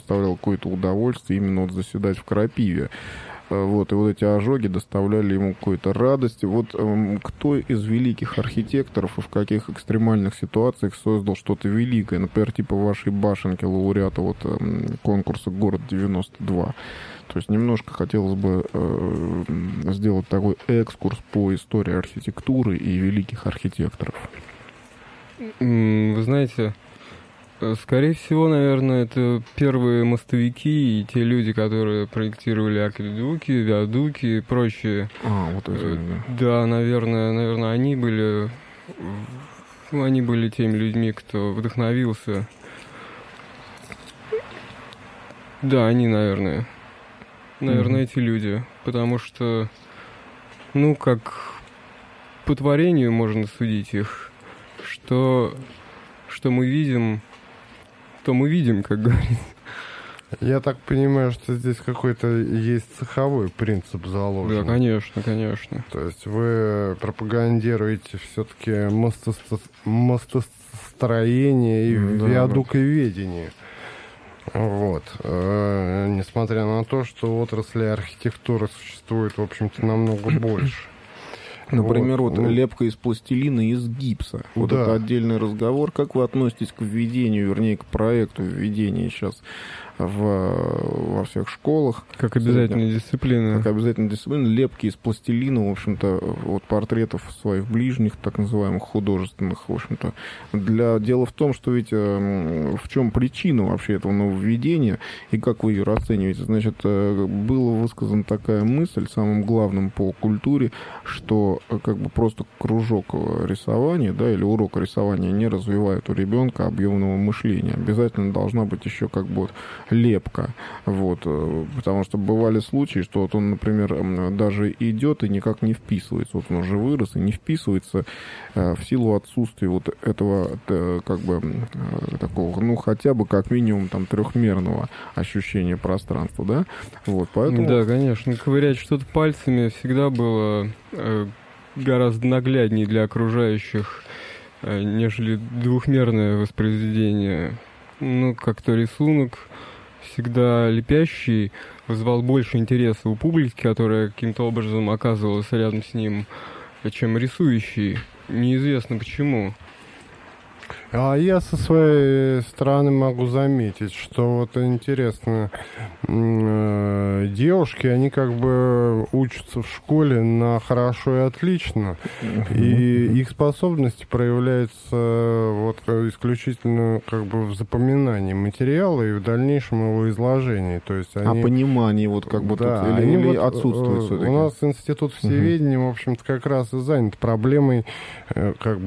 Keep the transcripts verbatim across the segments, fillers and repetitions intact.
доставляло какое-то удовольствие именно вот заседать в крапиве. Вот, и вот эти ожоги доставляли ему какую-то радость. Вот эм, кто из великих архитекторов и в каких экстремальных ситуациях создал что-то великое? Например, типа вашей башенки лауреата вот, эм, конкурса «Город девяносто два». То есть немножко хотелось бы э, сделать такой экскурс по истории архитектуры и великих архитекторов. Вы знаете... Скорее всего, наверное, это первые мостовики и те люди, которые проектировали акведуки, виадуки и прочие. А, вот это, да. Да, наверное, наверное, они были, они были теми людьми, кто вдохновился. Да, они, наверное, наверное, mm-hmm. эти люди, потому что, ну, как по творению можно судить их, что, что мы видим. То мы видим, как говорится. Я так понимаю, что здесь какой-то есть цеховой принцип заложен. Да, конечно, конечно. То есть вы пропагандируете все-таки мостосто... мостостроение и да, виадуковедение. Да. Вот. Э, несмотря на то, что отрасли архитектуры существует, в общем-то, намного больше. Например, вот, вот ну, лепка из пластилина и из гипса. Вот да. это отдельный разговор. Как вы относитесь к введению, вернее, к проекту введения сейчас в, во всех школах? Как обязательная дисциплина. Как обязательная дисциплина. Лепки из пластилина, в общем-то, вот портретов своих ближних, так называемых художественных, в общем-то. Для... Дело в том, что ведь в чем причина вообще этого нововведения и как вы ее расцениваете? Значит, была высказана такая мысль самым главным по культуре, что как бы просто кружок рисования, да, или урок рисования не развивает у ребенка объемного мышления. Обязательно должна быть еще как бы вот лепка. Вот. Потому что бывали случаи, что вот он, например, даже идет и никак не вписывается. Вот он уже вырос и не вписывается в силу отсутствия вот этого как бы такого, ну, хотя бы как минимум там трехмерного ощущения пространства, да? Вот, поэтому... Да, конечно. Ковырять что-то пальцами всегда было гораздо нагляднее для окружающих, нежели двухмерное воспроизведение. Ну, как-то рисунок всегда лепящий вызывал больше интереса у публики, которая каким-то образом оказывалась рядом с ним, чем рисующий. Неизвестно почему. А я со своей стороны могу заметить, что вот интересно, девушки, они как бы учатся в школе на хорошо и отлично, и их способности проявляются вот исключительно как бы в запоминании материала и в дальнейшем его изложении. То есть они... А понимание вот как бы да, тут или, или вот, отсутствует все-таки? У нас институт всеведения, в общем-то, как раз и занят проблемой как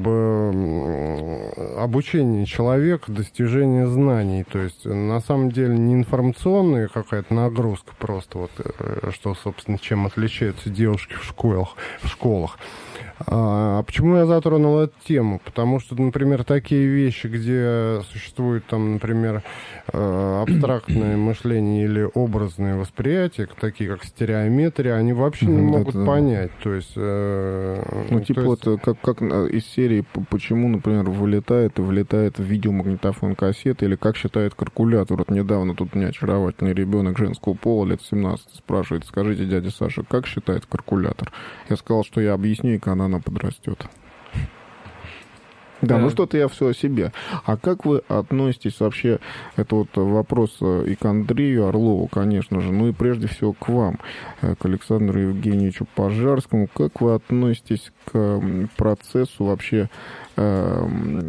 бы обучение человека, достижение знаний. То есть, на самом деле, не информационная какая-то нагрузка просто, вот, что, собственно, чем отличаются девушки в школах, в школах. А почему я затронул эту тему? Потому что, например, такие вещи, где существует, там, например, абстрактное мышление или образное восприятие, такие как стереометрия, они вообще не могут это, понять. То есть, ну, типа есть... вот как, как из серии, почему, например, вылетает и влетает в видеомагнитофон кассеты, или как считает калькулятор. Вот недавно тут мне очаровательный ребенок женского пола, лет семнадцать, спрашивает: скажите, дядя Саша, как считает калькулятор? Я сказал, что я объясню, и когда она подрастет. Да, ну что-то я все о себе. А как вы относитесь вообще, это вот вопрос и к Андрею Орлову, конечно же, ну и прежде всего к вам, к Александру Евгеньевичу Пожарскому, как вы относитесь к процессу вообще э,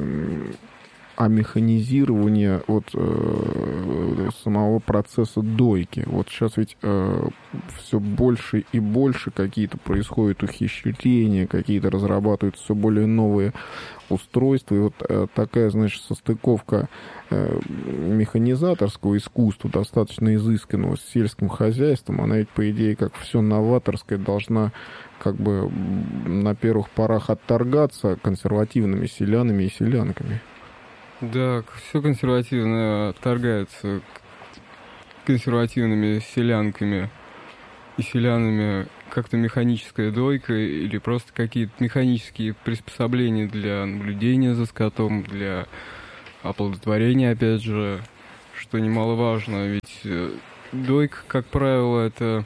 о механизировании вот, э, самого процесса дойки? Вот сейчас ведь э, все больше и больше какие-то происходят ухищрения, какие-то разрабатываются все более новые устройства. И вот э, такая, значит, состыковка э, механизаторского искусства, достаточно изысканного, с сельским хозяйством, она ведь, по идее, как все новаторское, должна как бы на первых порах отторгаться консервативными селянами и селянками. Да, все консервативно отторгается консервативными селянками и селянами. Как-то механическая дойка или просто какие-то механические приспособления для наблюдения за скотом, для оплодотворения, опять же, что немаловажно, ведь дойка, как правило, это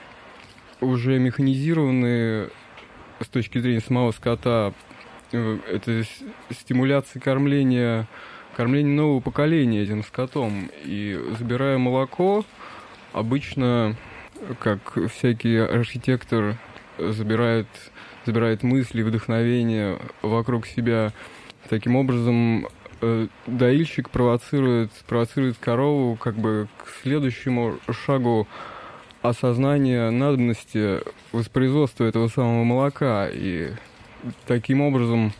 уже механизированные с точки зрения самого скота, это стимуляция кормления, кормления нового поколения этим скотом. И забирая молоко, обычно, как всякий архитектор забирает, забирает мысли, вдохновение вокруг себя, таким образом доильщик провоцирует, провоцирует корову как бы к следующему шагу осознания надобности воспроизводства этого самого молока. И таким образом,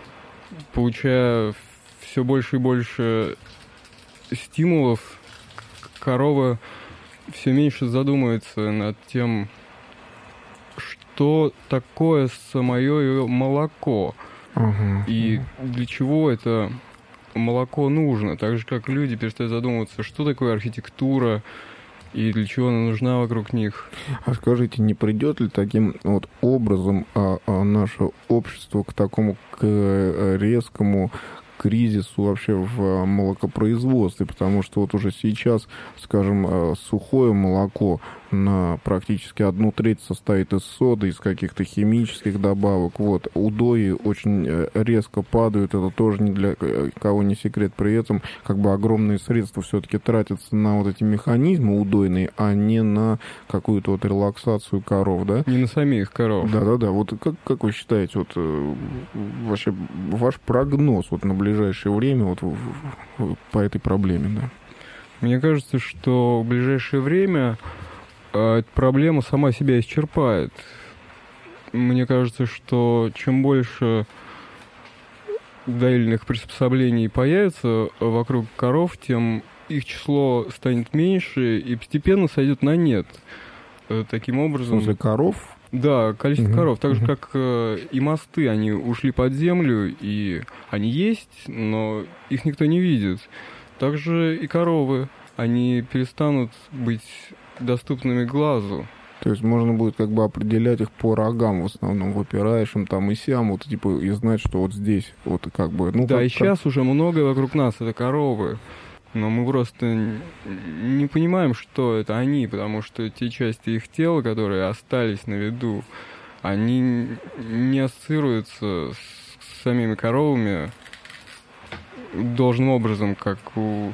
получая все больше и больше стимулов, корова все меньше задумывается над тем, что такое самое ее молоко. Uh-huh. И для чего это молоко нужно. Так же, как люди перестают задумываться, что такое архитектура и для чего она нужна вокруг них. А скажите, не придет ли таким вот образом а, а наше общество к такому к резкому кризису вообще в молокопроизводстве? Потому что вот уже сейчас, скажем, сухое молоко на практически одну треть состоит из соды, из каких-то химических добавок. Вот. Удои очень резко падают, это тоже ни для кого не секрет. При этом как бы огромные средства все-таки тратятся на вот эти механизмы удойные, а не на какую-то вот релаксацию коров, да? Не на самих коров. Да-да-да. Вот как, как вы считаете, вот вообще ваш прогноз вот на ближайшее время вот по этой проблеме, да? Мне кажется, что в ближайшее время эта проблема сама себя исчерпает. Мне кажется, что чем больше доильных приспособлений появится вокруг коров, тем их число станет меньше и постепенно сойдет на нет. Таким образом... В смысле коров? Да, количество угу, коров. Так угу. же, как и мосты, они ушли под землю, и они есть, но их никто не видит. Также и коровы, они перестанут быть доступными глазу. То есть можно будет как бы определять их по рогам, в основном выпираешь им там и сям, вот типа и знать, что вот здесь вот как бы... Ну, да, как, и сейчас как... уже много вокруг нас это коровы, но мы просто не понимаем, что это они, потому что те части их тела, которые остались на виду, они не ассоциируются с самими коровами должным образом, как у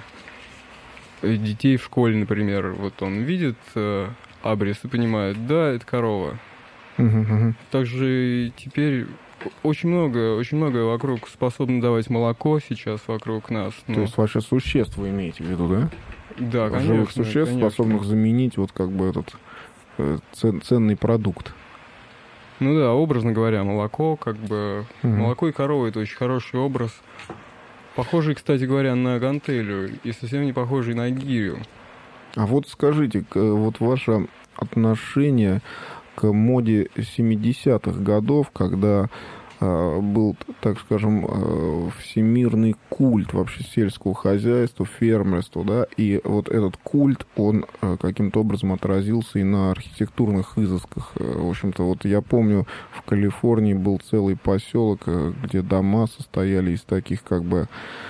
детей в школе, например. Вот он видит э, абрис и понимает, да, это корова. Uh-huh. Также и теперь очень много, очень много вокруг способно давать молоко сейчас вокруг нас. Но... То есть вообще существ вы имеете в виду, да? Да, конечно. Живых существ, конечно. способных заменить вот как бы этот э, цен, ценный продукт. Ну да, образно говоря, молоко, как бы... Uh-huh. Молоко и корова — это очень хороший образ. Похожий, кстати говоря, на гантелю и совсем не похожий на гирю. А вот скажите, вот ваше отношение к моде семидесятых годов, когда э, был, так скажем, э, всемирный культ вообще сельского хозяйства, фермерства, да, и вот этот культ, он э, каким-то образом отразился и на архитектурных изысках. В общем-то, вот я помню, в Калифорнии был целый поселок, где дома состояли из таких как бы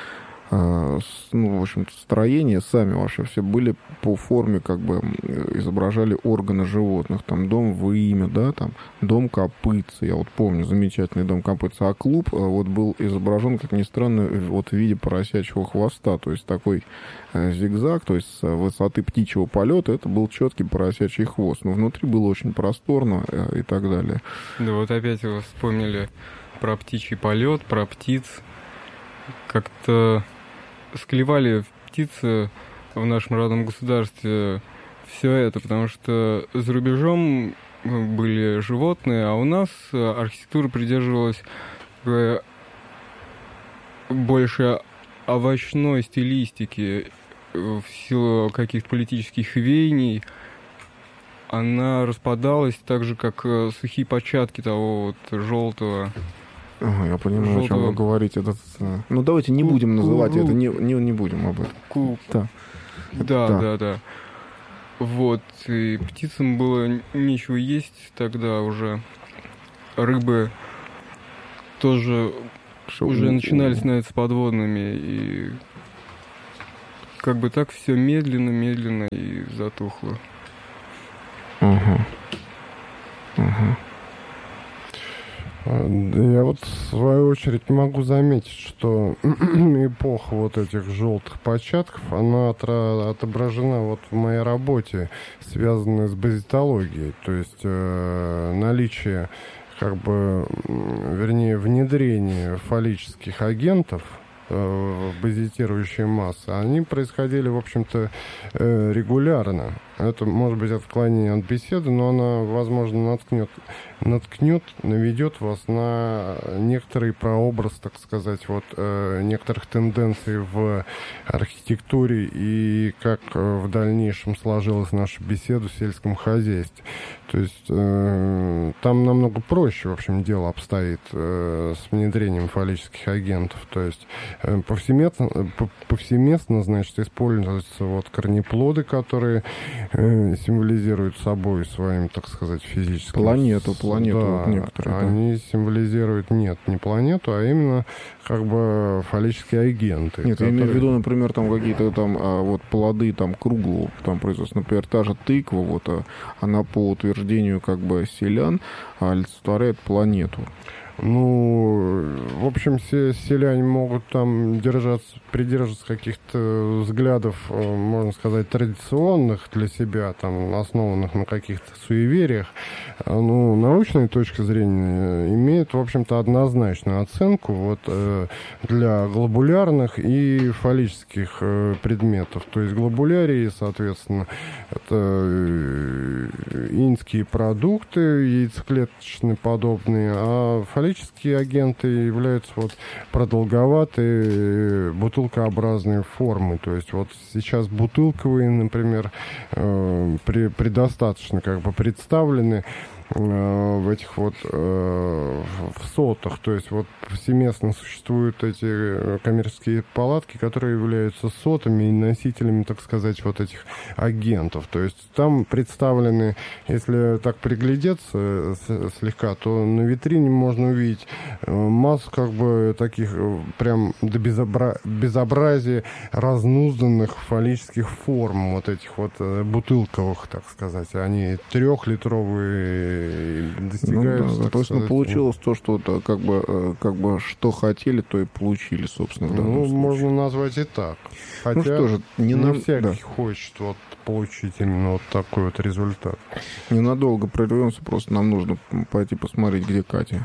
ну, в общем-то, строения сами вообще все были по форме, как бы изображали органы животных. Там дом в имя, да, там дом копытца. Я вот помню замечательный дом копытца. А клуб вот был изображен, как ни странно, вот в виде поросячьего хвоста. То есть такой зигзаг, то есть с высоты птичьего полета это был четкий поросячий хвост. Но внутри было очень просторно и так далее. Да, вот опять вы вспомнили про птичий полет, про птиц. Как-то склевали птицы в нашем родном государстве все это, потому что за рубежом были животные, а у нас архитектура придерживалась больше овощной стилистики в силу каких-то политических веяний. Она распадалась так же, как сухие початки того вот желтого. Ага, я понимаю, желтого... о чем вы говорите. Этот... Ну, давайте не будем называть это, не, не, не будем об этом. Ку... Да. Да, да, да, да. Вот, и птицам было нечего есть тогда уже. Рыбы тоже Шо... уже начинали становиться подводными, и как бы так все медленно-медленно и затухло. Ага. Ага. Я вот в свою очередь могу заметить, что эпоха вот этих желтых початков, она отра- отображена вот в моей работе, связанной с базитологией, то есть э, наличие, как бы, вернее, внедрение фаллических агентов в базитирующие массы, они происходили, в общем-то, регулярно. Это может быть отклонение от беседы, но она, возможно, наткнет, наткнет, наведет вас на некоторый прообраз, так сказать, вот некоторых тенденций в архитектуре и как в дальнейшем сложилась наша беседа в сельском хозяйстве. То есть э, там намного проще, в общем, дело обстоит э, с внедрением фаллических агентов. То есть э, повсеместно, повсеместно, значит, используются вот корнеплоды, которые э, символизируют собой своим, так сказать, физическим... Планету, планету да, вот некоторые. Они да. символизируют, нет, не планету, а именно как бы фаллические агенты. Нет, которые... я имею в виду, например, там какие-то там а, вот плоды там круглого там производства. Например, та же тыква, вот, а, она по утверждению как бы селян олицетворяет планету. Ну, в общем, все селяне могут там держаться, придерживаться каких-то взглядов, можно сказать, традиционных для себя, там, основанных на каких-то суевериях. Ну, научная точка зрения имеет, в общем-то, однозначную оценку вот, для глобулярных и фаллических предметов. То есть глобулярии, соответственно, это инские продукты, яйцеклеточные подобные, а фаллические агенты являются вот продолговатые бутылкообразные формы. То есть вот сейчас бутылковые, например, э, при, предостаточно как бы представлены в этих вот э, в сотах, то есть вот повсеместно существуют эти коммерческие палатки, которые являются сотами и носителями, так сказать, вот этих агентов. То есть там представлены, если так приглядеться слегка, то на витрине можно увидеть массу как бы таких прям до безобра... безобразия разнузданных фаллических форм, вот этих вот бутылковых, так сказать. Они трехлитровые достигают. Ну, да, то есть, ну, получилось то, что как бы, как бы что хотели, то и получили, собственно. Ну, можно назвать и так. Хотя ну, что же, не, не нам... всякий да. хочет вот получить именно вот такой вот результат. Ненадолго прервемся, просто нам нужно пойти посмотреть, где Катя.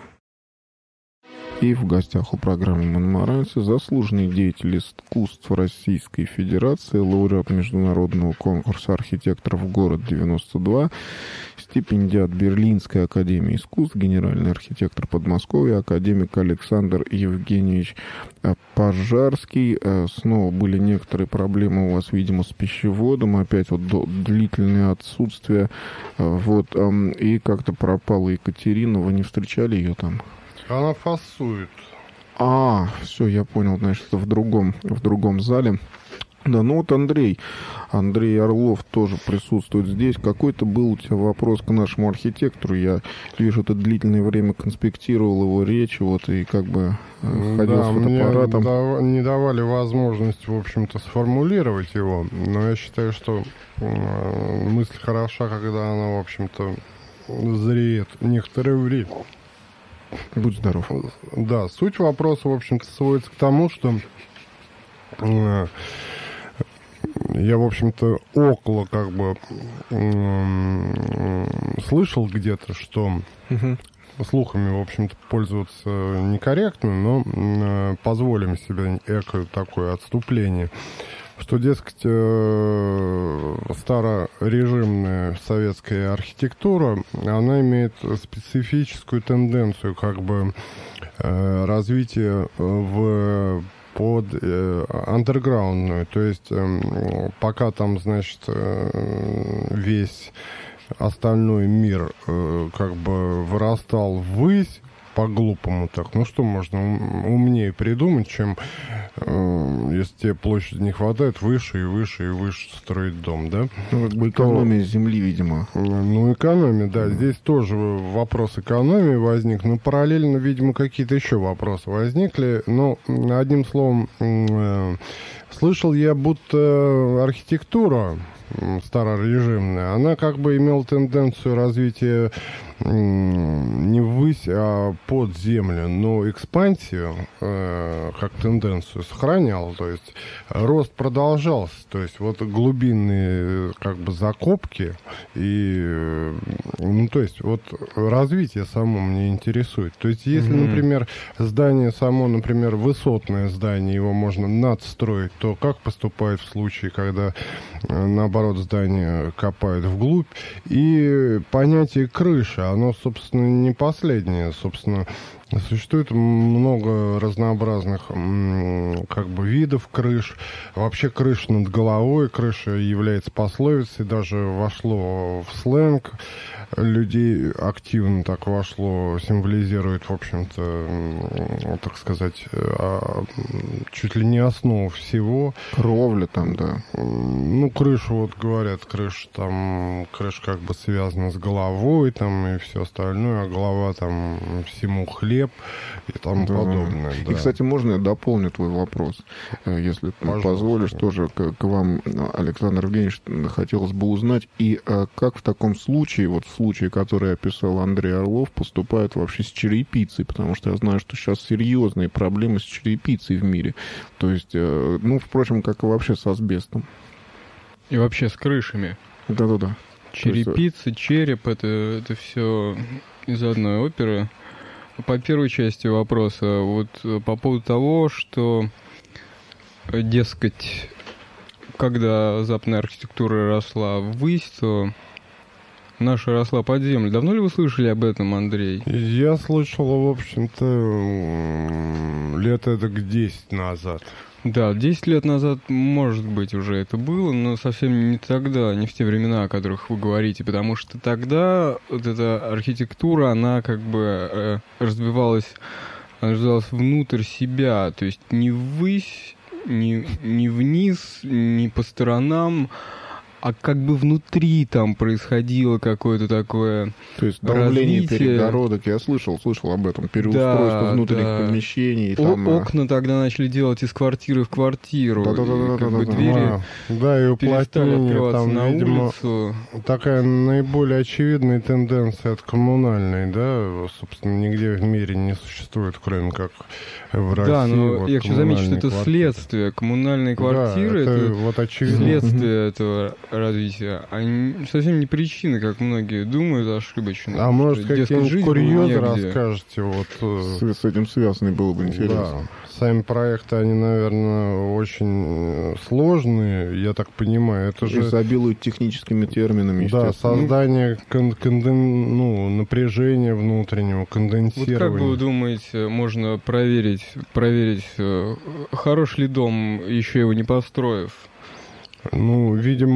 И в гостях у программы «Монмаранси» заслуженный деятель искусств Российской Федерации, лауреат международного конкурса архитекторов «Город девяносто два», стипендиат Берлинской академии искусств, генеральный архитектор Подмосковья, академик Александр Евгеньевич Пожарский. Снова были некоторые проблемы у вас, видимо, с пищеводом, опять вот длительное отсутствие, вот, и как-то пропала Екатерина, вы не встречали ее там? Она фасует. А, все, я понял, значит, это в другом, в другом зале. Да, ну вот Андрей, Андрей Орлов тоже присутствует здесь. Какой-то был у тебя вопрос к нашему архитектору. Я вижу, ты длительное время конспектировал его речи, вот, и как бы ходил да, с фотоаппаратом. Мне дав- не давали возможность, в общем-то, сформулировать его, но я считаю, что э, мысль хороша, когда она, в общем-то, зреет некоторое время. Будь здоров. Да, суть вопроса, в общем-то, сводится к тому, что э, я, в общем-то, около, как бы, э, слышал где-то, что угу. слухами, в общем-то, пользоваться некорректно, но э, позволим себе эко такое отступление, что, дескать, э, старорежимная советская архитектура, она имеет специфическую тенденцию, как бы, э, развития в под э, андерграундную, то есть э, пока там, значит, э, весь остальной мир э, как бы вырастал ввысь, по-глупому так. Ну, что можно умнее придумать, чем э, если тебе площади не хватает, выше и выше и выше строить дом, да? Ну, как бы экономия То, земли, видимо. Ну, экономия, да. Здесь тоже вопрос экономии возник, но параллельно, видимо, какие-то еще вопросы возникли. Но, одним словом, э, слышал я, будто архитектура старорежимная, она как бы имела тенденцию развития не ввысь, а под землю, но экспансию э, как тенденцию сохраняла, то есть рост продолжался, то есть вот глубинные как бы закопки и, ну, то есть вот развитие само мне интересует. То есть если, mm-hmm. например, здание само, например, высотное здание, его можно надстроить, то как поступают в случае, когда, наоборот, здание копают вглубь? И понятие крыши, оно, собственно, не последнее. Собственно, существует много разнообразных как бы видов крыш. Вообще крыша над головой, крыша является пословицей, даже вошло в сленг. Людей активно так вошло, символизирует, в общем-то, так сказать, чуть ли не основу всего. Кровля там, да. Ну, крышу, вот говорят, крыша там, крыша как бы связана с головой там и все остальное, а голова там всему хлеб и тому да. подобное. Да. И, кстати, можно я дополню твой вопрос, если Пожалуйста. позволишь, тоже к, к вам, Александр Евгеньевич, хотелось бы узнать, и как в таком случае, вот в случае, который описал Андрей Орлов, поступают вообще с черепицей, потому что я знаю, что сейчас серьезные проблемы с черепицей в мире. То есть, ну, впрочем, как и вообще с асбестом. И вообще с крышами. Да-да-да. Черепица, череп, это, это все из одной оперы. По первой части вопроса, вот по поводу того, что, дескать, когда западная архитектура росла ввысь, то наша росла под землю. Давно ли вы слышали об этом, Андрей? Я слышал, в общем-то, лет эдак десять назад. Да, десять лет назад, может быть, уже это было, но совсем не тогда, не в те времена, о которых вы говорите, потому что тогда вот эта архитектура, она как бы э, развивалась, она развивалась внутрь себя, то есть не ввысь, не, не вниз, не по сторонам, а как бы внутри там происходило какое-то такое То есть давление развитие. Перегородок, я слышал, слышал об этом, переустройство да, внутренних да. помещений. О- там... Окна тогда начали делать из квартиры в квартиру. Да-да-да. Как бы двери а, да, и уплотнение, там, на видимо, улицу. Такая наиболее очевидная тенденция от коммунальной, да, собственно, нигде в мире не существует, кроме как в России. Да, но вот я хочу заметить, что это квартиры. следствие. Коммунальные квартиры, да, это, это вот очевидно. следствие этого развития, а совсем не причины, как многие думают, ошибочно. А может, какие-нибудь курьезы расскажете? Вот, с, с этим связанный было бы интересно. Да. Сами проекты, они, наверное, очень сложные, я так понимаю. Это же изобилуют техническими терминами, да, создание кон- конден... ну, напряжения внутреннего, конденсирования. Вот как бы вы думаете, можно проверить, проверить, хорош ли дом, еще его не построив? Ну,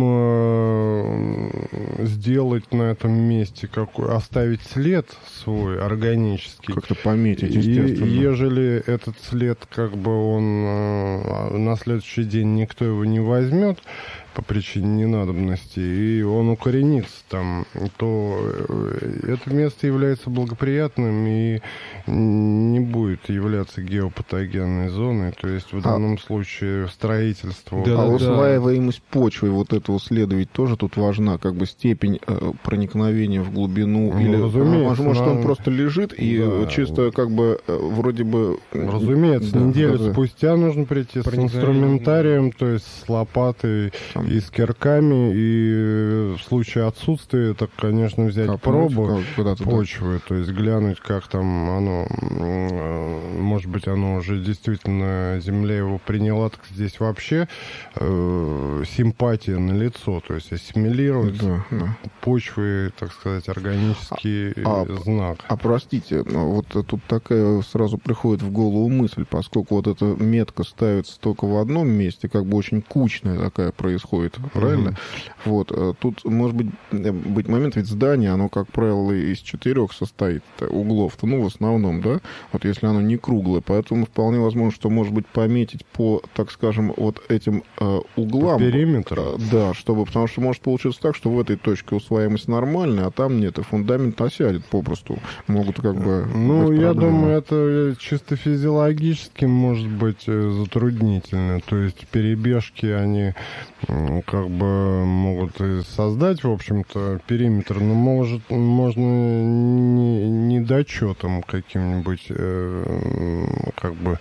видимо, сделать на этом месте, какой, оставить след свой органический. Как-то пометить, естественно. И ежели этот след, как бы он на следующий день никто его не возьмет по причине ненадобности, и он укоренится там, то это место является благоприятным и не будет являться геопатогенной зоной. То есть в данном а, случае строительство... Да, а да, усваиваемость да. почвы вот этого следовать тоже тут важна, как бы степень э, проникновения в глубину. Ну, или, разумеется. Может, он просто лежит и да. чисто как бы э, вроде бы... Разумеется, да, неделю да, спустя нужно прийти с инструментарием, то есть с лопатой и с кирками, и в случае отсутствия, так, конечно, взять Копнуть, пробу почвы, да. то есть глянуть, как там оно, может быть, оно уже действительно, земля его приняла, так здесь вообще э, симпатия на лицо, то есть ассимилировать да, да. почвы, так сказать, органический а, знак. А, простите, вот тут такая сразу приходит в голову мысль, поскольку вот эта метка ставится только в одном месте, как бы очень кучная такая происходит, правильно? Mm-hmm. Вот, тут тут может быть, быть момент, ведь здание, оно, как правило, из четырех состоит углов-то, ну, в основном, да, вот если оно не круглое, поэтому вполне возможно, что, может быть, пометить по, так скажем, вот этим э, углам. По периметру? Э, да, чтобы, потому что может получиться так, что в этой точке усвояемость нормальная, а там нет, и фундамент осядет попросту. Могут как бы... Ну, я думаю, это чисто физиологически может быть затруднительно, то есть перебежки, они как бы могут создать, в общем-то, периметр, но может, можно не, недочетом каким-нибудь, э, как бы...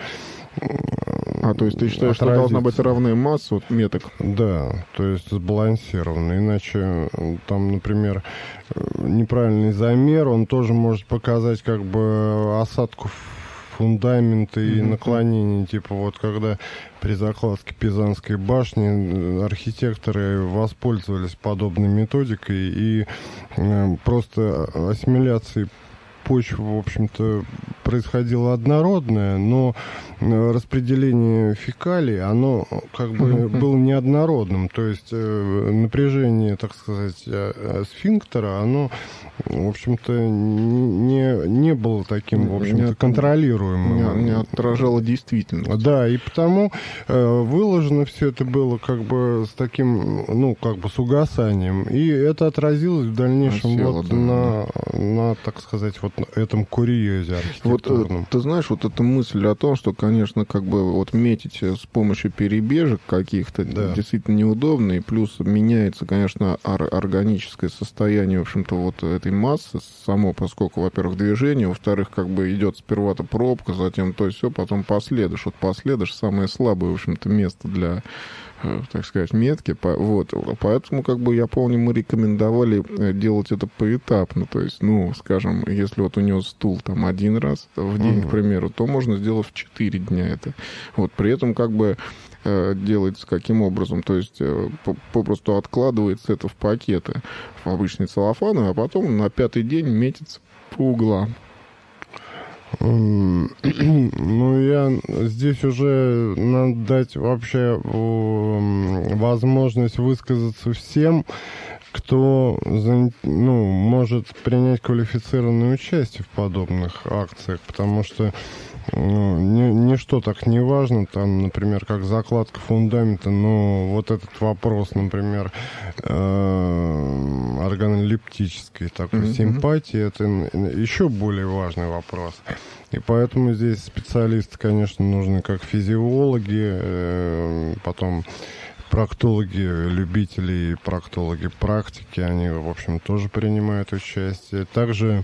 А, то есть ты считаешь, что должна быть равная масса вот, меток? Да, то есть сбалансированно. Иначе там, например, неправильный замер, он тоже может показать как бы осадку фундамента и mm-hmm. наклонение. Типа вот когда при закладке Пизанской башни архитекторы воспользовались подобной методикой и э, просто ассимиляцией почва, в общем-то, происходило однородное, но распределение фекалий, оно как бы uh-huh. было неоднородным. То есть э, напряжение, так сказать, сфинктера, оно, в общем-то, не, не было таким, в общем-то, контролируемым. Не, не отражало действительность. Да, и потому э, выложено все это было как бы с таким, ну, как бы с угасанием. И это отразилось в дальнейшем Осело, вот да, на, да. на, так сказать, вот этом курьезе архитектурном. Вот, ты знаешь, вот эта мысль о том, что, конечно, как бы вот метить с помощью перебежек каких-то да. действительно неудобно, и плюс меняется, конечно, ор- органическое состояние, в общем-то, вот этой массы само, поскольку, во-первых, движение, во-вторых, как бы идет сперва-то пробка, затем то есть все, потом последуешь. Вот последуешь самое слабое, в общем-то, место для, так сказать, метки. Вот. Поэтому, как бы, я помню, мы рекомендовали делать это поэтапно. То есть, ну, скажем, если вот у него стул там один раз в день, uh-huh. к примеру, то можно сделать в четыре дня это. Вот. При этом, как бы, делается каким образом? То есть, попросту откладывается это в пакеты, в обычные целлофаны, а потом на пятый день метится по углам. Ну, я здесь уже надо дать вообще возможность высказаться всем, кто, ну, может принять квалифицированное участие в подобных акциях, потому что ну, ничто так не важно, там, например, как закладка фундамента, но вот этот вопрос, например, э, органолептической такой mm-hmm. симпатии, это еще более важный вопрос. И поэтому здесь специалисты, конечно, нужны как физиологи, э, потом проктологи, любители, проктологи практики, они, в общем, тоже принимают участие. Также,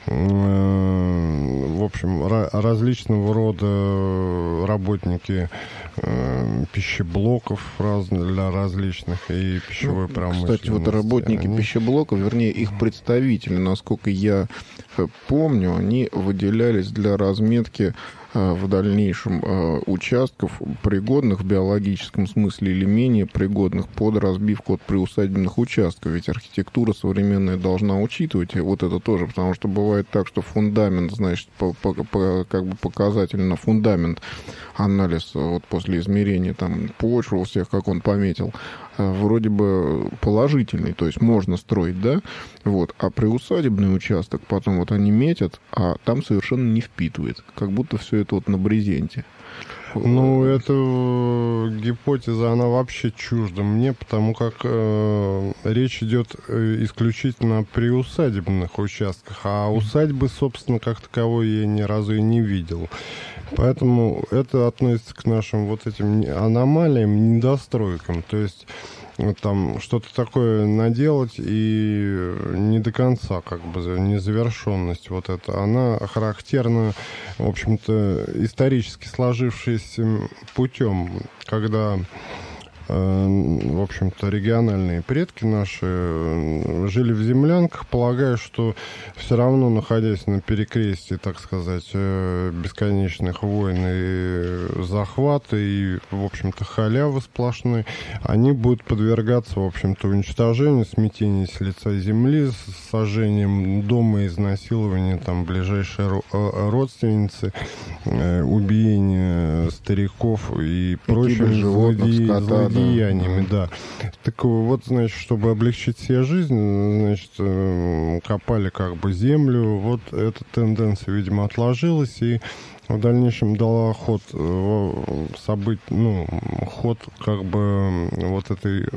э, в общем, ra- различного рода работники э, пищеблоков раз- для различных и пищевой ну, промышленности. Кстати, вот работники они... пищеблоков, вернее, их представители, насколько я помню, они выделялись для разметки в дальнейшем участков, пригодных в биологическом смысле или менее пригодных под разбивку от приусадебных участков. Ведь архитектура современная должна учитывать вот это тоже, потому что бывает так, что фундамент, значит, по, по, по, как бы показательно фундамент, анализ вот после измерения там почвы у всех, как он пометил, вроде бы положительный, то есть можно строить, да, вот, а приусадебный участок потом вот они метят, а там совершенно не впитывает, как будто все это вот на брезенте. Ну, эта гипотеза, она вообще чужда мне, потому как э, речь идет исключительно о приусадебных участках, а усадьбы, собственно, как таковой я ни разу и не видел. Поэтому это относится к нашим вот этим аномалиям, недостройкам. То есть там что-то такое наделать и не до конца, как бы, незавершенность вот эта, она характерна, в общем-то, исторически сложившимся путем, когда в общем-то, региональные предки наши жили в землянках, полагая, что все равно, находясь на перекрестии, так сказать, бесконечных войн и захвата, и, в общем-то, халявы сплошной, они будут подвергаться, в общем-то, уничтожению, смятению с лица земли, сожжением дома, изнасилованию там ближайшей родственницы, убиение стариков и прочим животных, скота, злодеяниями, да. да. Так вот, значит, чтобы облегчить себе жизнь, значит, копали как бы землю. Вот эта тенденция, видимо, отложилась, и в дальнейшем дала ход событий, ну, ход как бы вот этой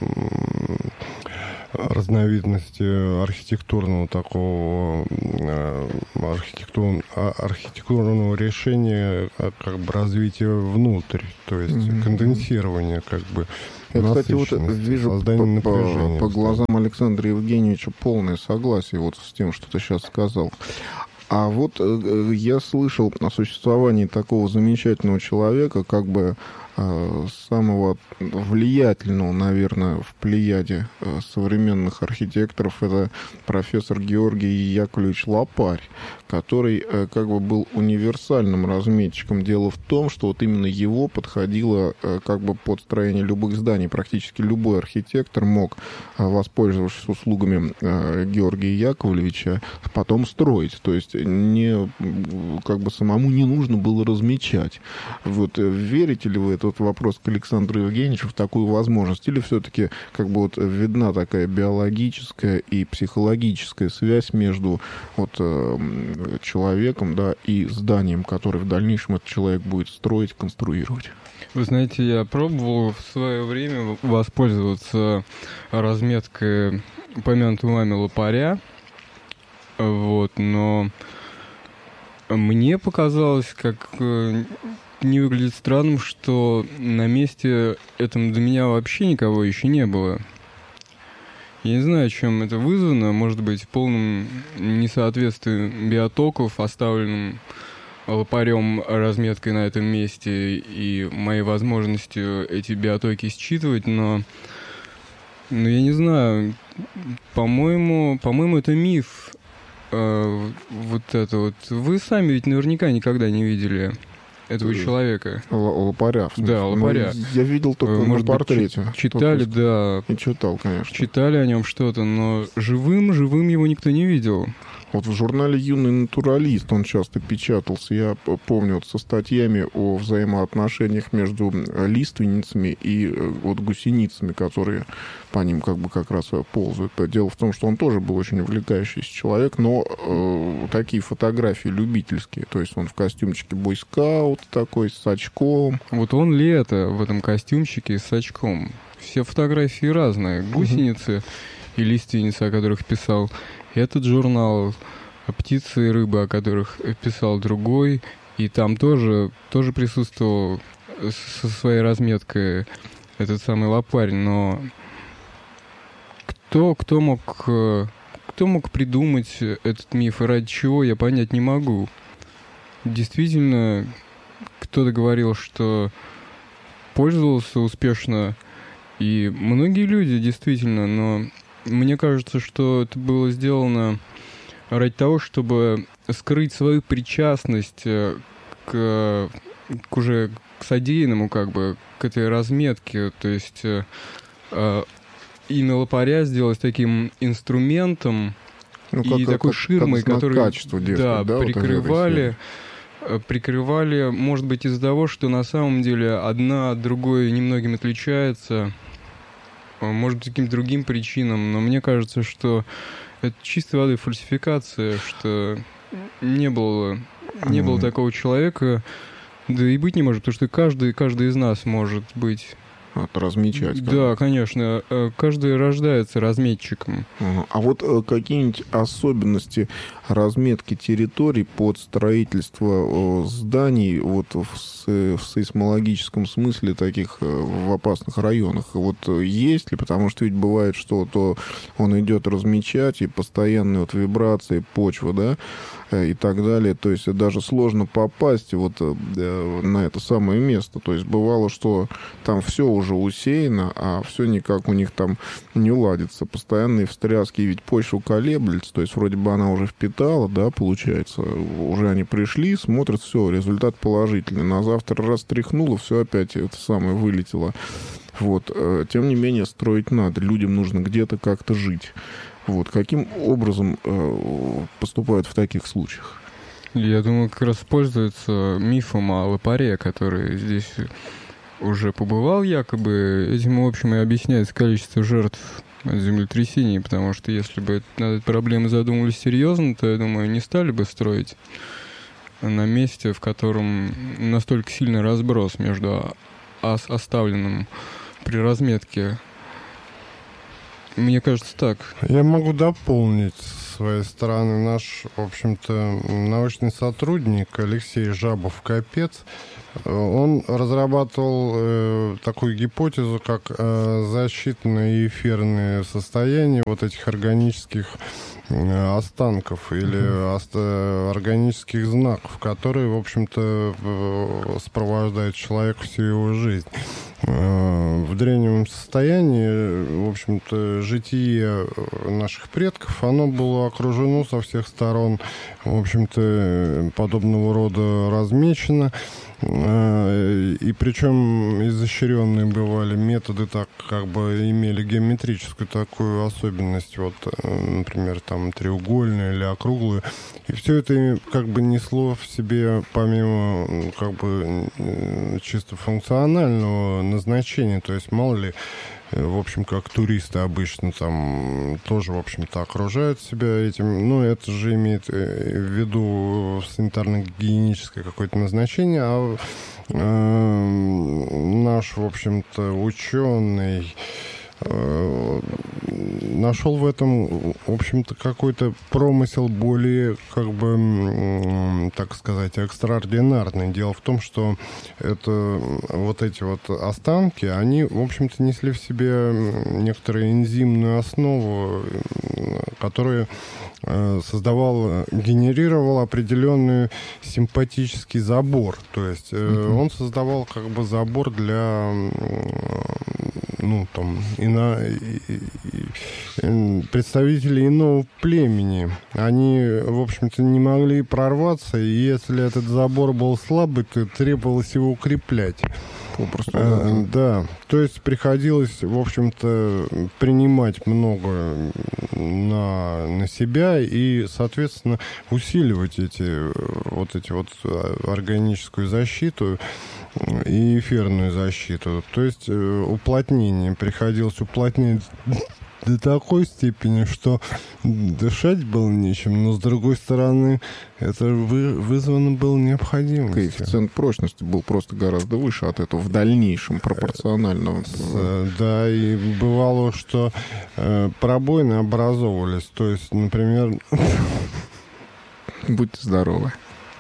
разновидности архитектурного такого архитектур, архитектурного решения как бы развития внутрь, то есть mm-hmm. конденсирование как бы. Я, кстати, вот вижу по, по, по глазам Александра Евгеньевича полное согласие вот с тем, что ты сейчас сказал. А вот э, я слышал о существовании такого замечательного человека, как бы э, самого влиятельного, наверное, в плеяде э, современных архитекторов, это профессор Георгий Яковлевич Лопарь, который э, как бы был универсальным разметчиком. Дело в том, что вот именно его подходило э, как бы под строение любых зданий. Практически любой архитектор мог, э, воспользовавшись услугами э, Георгия Яковлевича, потом строить. То есть не, как бы самому не нужно было размечать. Вот верите ли вы, этот вопрос к Александру Евгеньевичу, в такую возможность? Или все-таки как бы вот видна такая биологическая и психологическая связь между вот человеком, да, и зданием, которое в дальнейшем этот человек будет строить, конструировать? Вы знаете, я пробовал в свое время воспользоваться разметкой упомянутого вами Лопаря, вот, но мне показалось, как не выглядит странным, что на месте этом до меня вообще никого еще не было. Я не знаю, чем это вызвано. Может быть, полным несоответствием биотоков, оставленным Лопарем разметкой на этом месте и моей возможностью эти биотоки считывать, но, но я не знаю. По-моему, по-моему, это миф. Э, вот это вот. Вы сами ведь наверняка никогда не видели этого человека. Лопаря. Да, Лопаря. Ну, я видел только Может на портрете. Быть, читали, да. И читал, конечно. Читали о нем что-то, но живым, живым его никто не видел. Вот в журнале «Юный натуралист» он часто печатался. Я помню вот со статьями о взаимоотношениях между лиственницами и вот гусеницами, которые по ним как бы как раз ползают. Дело в том, что он тоже был очень увлекающийся человек, но э, такие фотографии любительские. То есть он в костюмчике бойскаут такой, с очком. Вот он ли это в этом костюмчике с очком? Все фотографии разные. Гусеницы и лиственницы, о которых писал этот журнал, птицы и рыбы, о которых писал другой, и там тоже, тоже присутствовал со своей разметкой этот самый Лопарь, но кто, кто мог, кто мог придумать этот миф и ради чего, я понять не могу. Действительно, кто-то говорил, что пользовался успешно, и многие люди действительно, но мне кажется, что это было сделано ради того, чтобы скрыть свою причастность к, к уже к содеянному, как бы, к этой разметке. То есть э, имя Лопаря сделать таким инструментом, ну, и как, такой как, ширмой, которую да, да, прикрывали, вот прикрывали, может быть, из-за того, что на самом деле одна от другой немногим отличается. Может быть, каким-то другим причинам, но мне кажется, что это чистой воды фальсификация, что не было, не было такого человека, да и быть не может, потому что каждый, каждый из нас может быть... От размечать. Да, конечно. Каждый рождается разметчиком. А вот какие-нибудь особенности разметки территорий под строительство зданий вот в, в сейсмологическом смысле таких в опасных районах вот есть ли? Потому что ведь бывает, что то он идет размечать, и постоянные вот вибрации почвы, да, и так далее. То есть даже сложно попасть вот на это самое место. То есть бывало, что там все уже усеяно, а все никак у них там не ладится. Постоянные встряски, ведь почва колеблется. То есть вроде бы она уже впитала, да, получается. Уже они пришли, смотрят, все, результат положительный. На завтра раз тряхнуло, все опять это самое вылетело. Вот. Тем не менее, строить надо. Людям нужно где-то как-то жить. Вот. Каким образом э, поступают в таких случаях? Я думаю, как раз пользуются мифом о Лопаре, который здесь уже побывал якобы. Этим, в общем, и объясняется количество жертв от землетрясений, потому что если бы над этой проблемой задумывались серьезно, то, я думаю, не стали бы строить на месте, в котором настолько сильный разброс между оставленным при разметке. Мне кажется, так. Я могу дополнить с своей стороны. Наш, в общем-то, научный сотрудник Алексей Жабов-Капец, он разрабатывал э, такую гипотезу, как э, защитные и эфирные состояния вот этих органических э, останков или uh-huh. оста- органических знаков, которые, в общем-то, э, сопровождают человека всю его жизнь. Э, в древнем состоянии, в общем-то, житие наших предков, оно было окружено со всех сторон, в общем-то, подобного рода размечено. И причем изощренные бывали методы, так как бы имели геометрическую такую особенность, вот, например, там треугольную или округлую. И все это как бы несло в себе, помимо как бы чисто функционального назначения, то есть мало ли, в общем, как туристы обычно там тоже, в общем-то, окружают себя этим. Ну, это же имеет в виду санитарно-гигиеническое какое-то назначение, а э, наш, в общем-то, ученый э, нашел в этом, в общем-то, какой-то промысел более, как бы, так сказать, экстраординарный. Дело в том, что это вот эти вот останки, они, в общем-то, несли в себе некоторую энзимную основу, которая создавал, генерировал определенный симпатический забор. То есть mm-hmm. он создавал как бы забор для, ну, там, ино, представителей иного племени. Они, в общем-то, не могли прорваться, и если этот забор был слабый, то требовалось его укреплять. Попросту, а, да. То есть приходилось, в общем-то, принимать много на, на себя и, соответственно, усиливать эти вот эти вот органическую защиту и эфирную защиту. То есть уплотнение приходилось уплотнять до такой степени, что дышать было нечем, но, с другой стороны, это вы, вызвано было необходимостью. Коэффициент прочности был просто гораздо выше от этого в дальнейшем пропорционально. Да, и бывало, что э, пробоины образовывались. То есть, например... Будьте здоровы.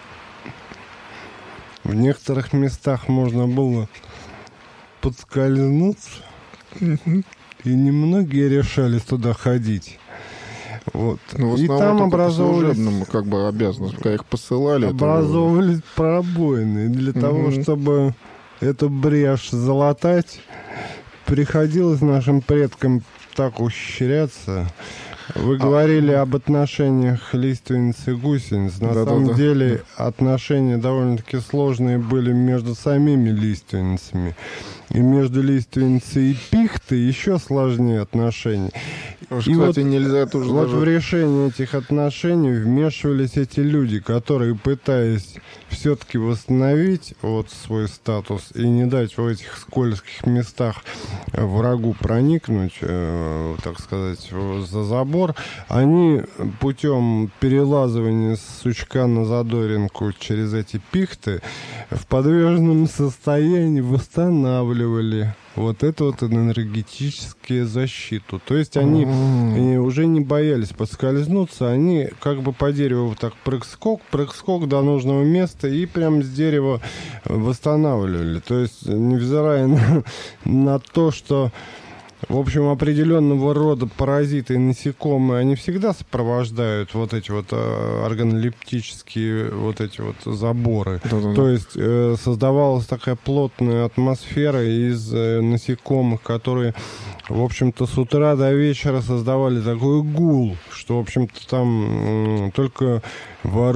В некоторых местах можно было подскользнуться, и немногие решались туда ходить. Вот. Ну, и там образовывались... как бы обязанность, когда их посылали... Образовывались это... пробоины. И для mm-hmm. того, чтобы эту брешь залатать, приходилось нашим предкам так ухищряться. Вы говорили а... об отношениях лиственниц и гусениц. На да, самом да, деле да. отношения довольно-таки сложные были между самими лиственницами. И между лиственницей и пихтой еще сложнее отношения. Уж, и кстати, вот, нельзя тоже вот даже... в решение этих отношений вмешивались эти люди, которые, пытаясь все-таки восстановить вот свой статус и не дать в этих скользких местах врагу проникнуть, э, так сказать, за забор, они путем перелазывания с сучка на задоринку через эти пихты в подвижном состоянии восстанавливали вот эту вот энергетическую защиту. То есть они, они уже не боялись подскользнуться, они как бы по дереву вот так прыг-скок, прыг-скок до нужного места и прям с дерева восстанавливали. То есть невзирая на, на то, что в общем, определенного рода паразиты и насекомые, они всегда сопровождают вот эти вот э, органолептические вот эти вот заборы. Да-да-да. То есть э, создавалась такая плотная атмосфера из э, насекомых, которые, в общем-то, с утра до вечера создавали такой гул, что, в общем-то, там э, только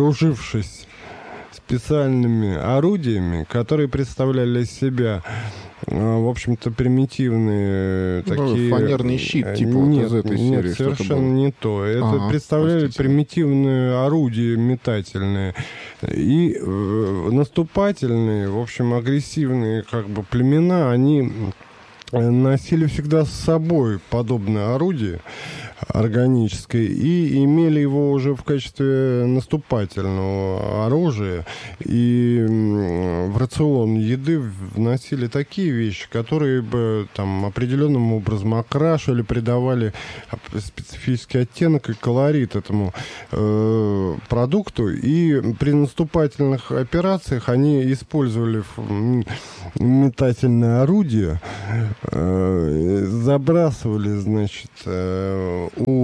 вооружившись специальными орудиями, которые представляли из себя в общем-то, примитивные ну, такие... Фанерный щит, типа нет, вот из этой нет, серии. Совершенно не то. Это ага, представляли простите. примитивные орудия метательные. И э, наступательные, в общем, агрессивные как бы племена, они носили всегда с собой подобное орудие органическое и имели его уже в качестве наступательного оружия. И в рацион еды вносили такие вещи, которые бы там определенным образом окрашивали, придавали специфический оттенок и колорит этому э, продукту. И при наступательных операциях они использовали метательное орудие, э, забрасывали, значит, э,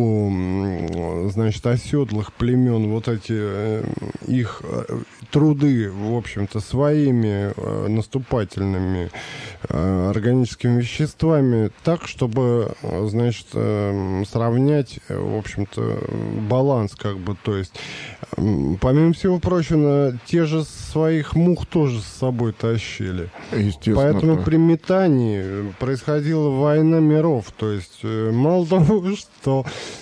у, значит, оседлых племен вот эти э, их труды, в общем-то, своими э, наступательными э, органическими веществами так, чтобы, значит, э, сравнять, в общем-то, баланс, как бы, то есть, э, помимо всего прочего, те же своих мух тоже с собой тащили. Поэтому да. при метании происходила война миров, то есть, э, мало того, что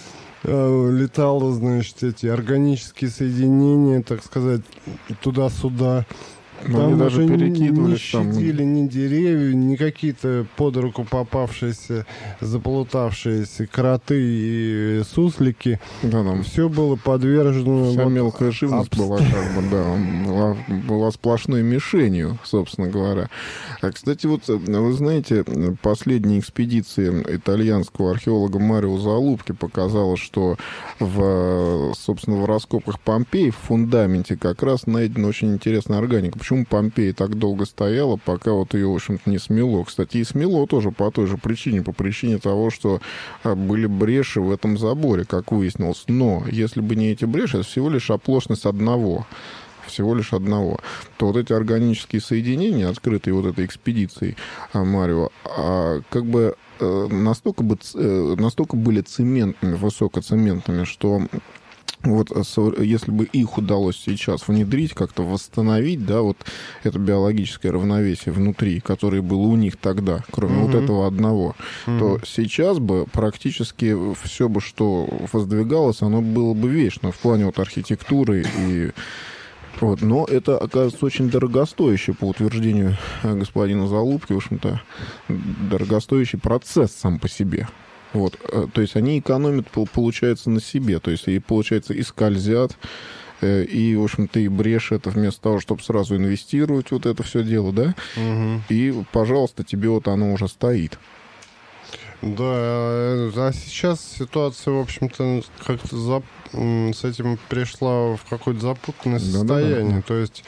летало, значит, эти органические соединения, так сказать, туда-сюда. Но там они уже даже перекидывались, не щадили там... ни деревья, ни какие-то под руку попавшиеся, заплутавшиеся кроты и суслики. Да, там все было подвержено... Вся вот, мелкая живность обст... была, как бы, да, была, была сплошной мишенью, собственно говоря. А, кстати, вот, вы знаете, последняя экспедиция итальянского археолога Марио Залупки показала, что в, собственно, в раскопках Помпеи в фундаменте как раз найдена очень интересная органика. Почему Помпея так долго стояла, пока вот ее, в общем-то, не смело? Кстати, и смело тоже по той же причине, по причине того, что были бреши в этом заборе, как выяснилось. Но если бы не эти бреши, это всего лишь оплошность одного. Всего лишь одного. То вот эти органические соединения, открытые вот этой экспедицией Марио, как бы настолько, бы, настолько были цементными, высокоцементными, что... Вот если бы их удалось сейчас внедрить, как-то восстановить, да, вот это биологическое равновесие внутри, которое было у них тогда, кроме mm-hmm. вот этого одного, mm-hmm. то сейчас бы практически все бы, что воздвигалось, оно было бы вечно в плане вот архитектуры и... Вот. Но это, оказывается, очень дорогостоящий, по утверждению господина Залупки, в общем-то, дорогостоящий процесс сам по себе. Вот, то есть они экономят, получается, на себе, то есть и, получается, и скользят, и, в общем-то, и брешь это вместо того, чтобы сразу инвестировать вот это все дело, да, угу. И, пожалуйста, тебе вот оно уже стоит. Да, а сейчас ситуация, в общем-то, как-то зап... с этим пришла в какое-то запутанное состояние, да, да, да. То есть,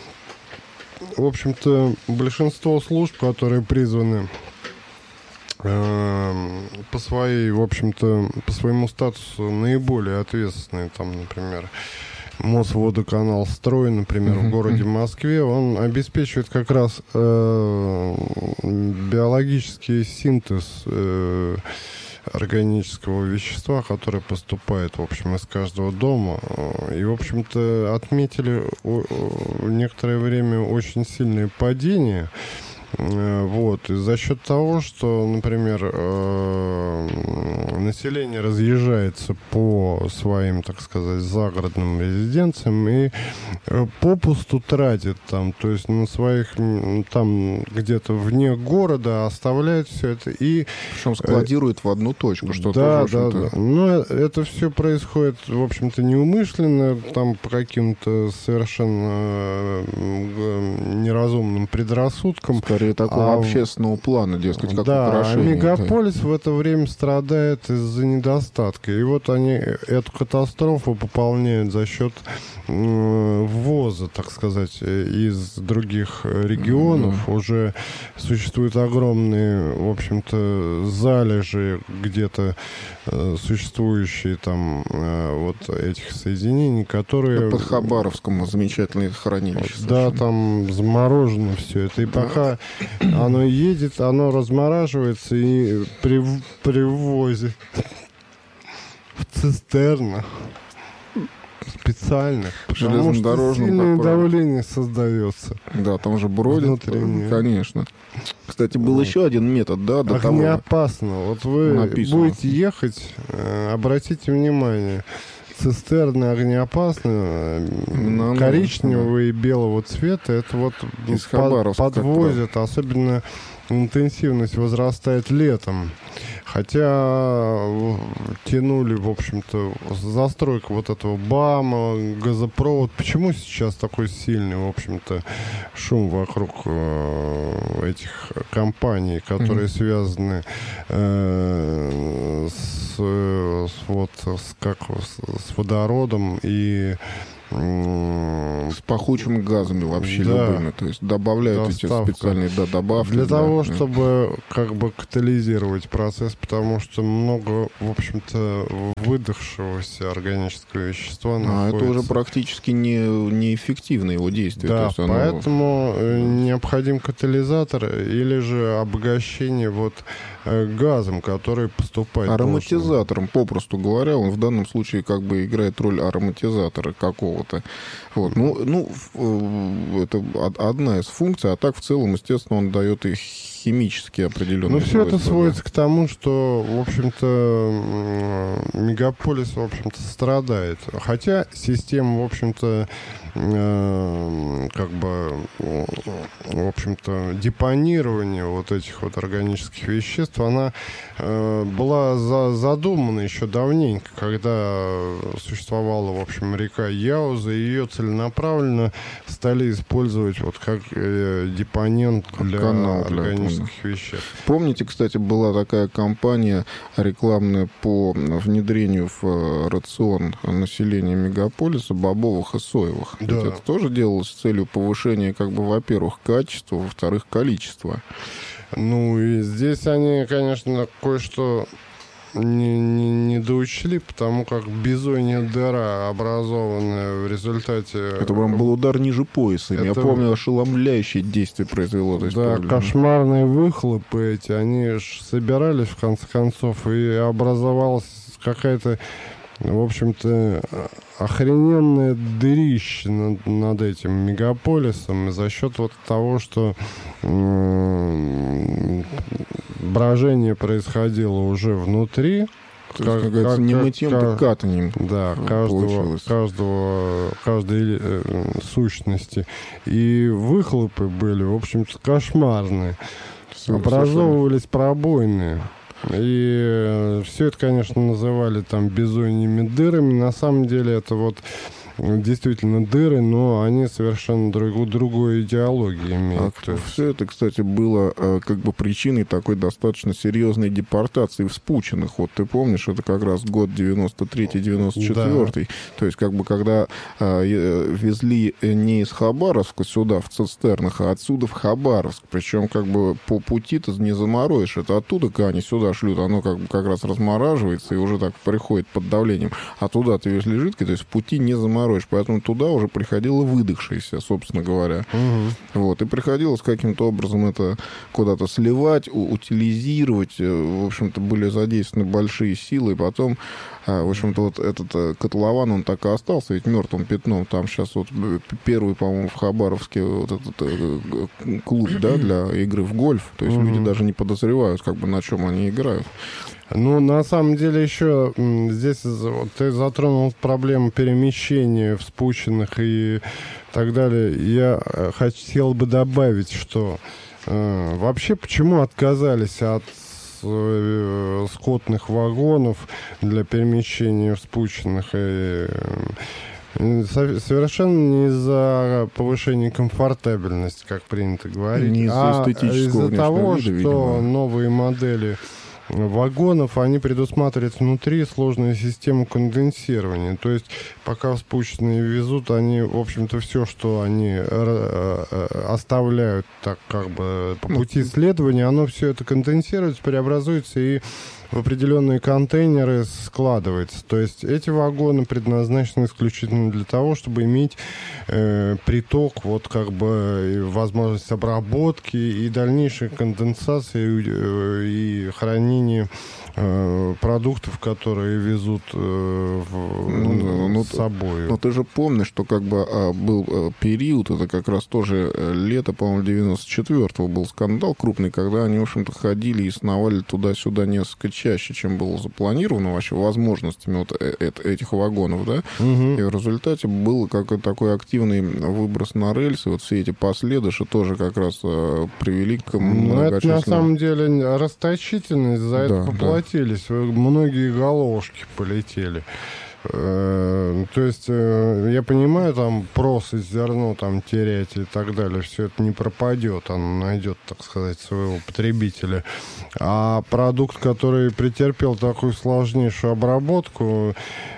в общем-то, большинство служб, которые призваны по своей, в общем-то, по своему статусу наиболее ответственные, там, например, Мосводоканалстрой, например, uh-huh. в городе Москве, он обеспечивает как раз э, биологический синтез э, органического вещества, которое поступает, в общем, из каждого дома. И, в общем-то, отметили некоторое время очень сильные падения. Вот. И за счет того, что, например, э, население разъезжается по своим, так сказать, загородным резиденциям и попусту тратит там, то есть на своих, там где-то вне города оставляет все это и... Причем складирует в одну точку, что да, тоже, да, да. Но это все происходит, в общем-то, неумышленно, там по каким-то совершенно неразумным предрассудкам. Скорее такого а, общественного плана, дескать, как да, украшение. А мегаполис да. в это время страдает из-за недостатка. И вот они эту катастрофу пополняют за счет э, ввоза, так сказать, из других регионов. Mm-hmm. Уже существуют огромные, в общем-то, залежи где-то э, существующие там э, вот этих соединений, которые... Под Хабаровском замечательное хранилище. Вот, да, там заморожено все это. И да. пока оно едет, оно размораживается и прив... привозит в цистернах специальных. Железнодорожным, сильное давление создается. Да, там же бродит, внутреннее. Конечно. Кстати, был вот. еще один метод, да, до того. Огнеопасно. Вот вы написано. Будете ехать, обратите внимание, цистерны огнеопасные, ну, коричневого да. и белого цвета, это вот под, подвозят, особенно интенсивность возрастает летом. Хотя тянули, в общем-то, застройка вот этого БАМа, газопровод. Почему сейчас такой сильный, в общем-то, шум вокруг э, этих компаний, которые mm-hmm. связаны э, с, с, вот, с, как, с, с водородом и с пахучими газами вообще да. любыми. То есть добавляют Доставка. эти специальные да, добавки. Для да, того, да. чтобы как бы катализировать процесс, потому что много, в общем-то, выдохшегося органического вещества а находится. Это уже практически не, неэффективно его действие. Да, то есть оно... поэтому необходим катализатор или же обогащение вот газом, который поступает. Ароматизатором, попросту говоря, он в данном случае как бы играет роль ароматизатора какого-то. Вот. Ну, ну, это одна из функций, а так в целом, естественно, он дает и химически определенные Ну, все это сводится да. к тому, что, в общем-то, мегаполис, в общем-то, страдает. Хотя система, в общем-то, как бы, в общем-то, депонирования вот этих вот органических веществ, она была за, задумана еще давненько, когда существовала, в общем, река Яуза, и ее целенаправленно стали использовать вот как депонент для Канал органических для веществ. Помните, кстати, была такая кампания рекламная по внедрению в рацион населения мегаполиса бобовых и соевых. Да. Это тоже делалось с целью повышения, как бы, во-первых, качества, во-вторых, количества. Ну, и здесь они, конечно, кое-что не, не, не доучли, потому как бизонья дыра, образованная в результате... Это прям был удар ниже пояса. Это... Я помню, ошеломляющее действие произвело. То есть, да, правильно. Кошмарные выхлопы эти, они ж собирались, в конце концов, и образовалась какая-то, в общем-то, охрененное дырище над, над этим мегаполисом, и за счет вот того, что м- брожение происходило уже внутри, как, как, как, не мытьем, как катанием. Да, каждого, каждого, каждой э, сущности. И выхлопы были, в общем-то, кошмарные. Все, образовывались все пробоины. И все это, конечно, называли там бизоньими дырами. На самом деле это вот действительно дыры, но они совершенно друг, другой идеологии имеют. А все это, кстати, было как бы причиной такой достаточно серьезной депортации вспученных. Вот ты помнишь, это как раз год девяносто третий девяносто четвёртый. Да. То есть, как бы, когда э, везли не из Хабаровска сюда в цистернах, а отсюда в Хабаровск. Причем, как бы, по пути ты не замороешь. Это оттуда, когда они сюда шлют, оно как бы как раз размораживается и уже так приходит под давлением. А туда ты везли жидкое, то есть в пути не заморозишь. Поэтому туда уже приходило выдохшееся, собственно говоря. Угу. Вот. И приходилось каким-то образом это куда-то сливать, утилизировать. В общем-то, были задействованы большие силы. И потом, в общем-то, вот этот котлован, он так и остался ведь мертвым пятном. Там сейчас вот первый, по-моему, в Хабаровске вот этот клуб, да, для игры в гольф. То есть угу. люди даже не подозревают, как бы, на чем они играют. Ну, на самом деле, еще здесь ты затронул проблему перемещения вспученных и так далее. Я хотел бы добавить, что э, вообще почему отказались от э, скотных вагонов для перемещения вспученных и э, совершенно не из-за повышения комфортабельности, как принято говорить, не из-за а из-за того, вида, что видимо. новые модели вагонов, они предусматривают внутри сложную систему конденсирования. То есть, пока вспученные везут, они, в общем-то, все, что они оставляют так как бы по пути следования, оно все это конденсируется, преобразуется и в определенные контейнеры складывается. То есть эти вагоны предназначены исключительно для того, чтобы иметь э, приток, вот как бы возможность обработки и дальнейшей конденсации э, и хранения продуктов, которые везут э, в, ну, ну, с собой. Но ты же помнишь, что как бы а, был а, период, это как раз тоже лето, по-моему, девяносто четвёртого был скандал крупный, когда они, в общем-то, ходили и сновали туда-сюда несколько чаще, чем было запланировано вообще возможностями вот э- э- этих вагонов, да? Угу. И в результате был какой-то такой активный выброс на рельсы, вот все эти последующие тоже как раз а, привели к многочисленным... Ну, это на самом деле расточительность, за да, это поплатили. Многие головушки полетели. То есть, я понимаю, там просыть зерно там терять и так далее, все это не пропадет, оно найдет, так сказать, своего потребителя. А продукт, который претерпел такую сложнейшую обработку,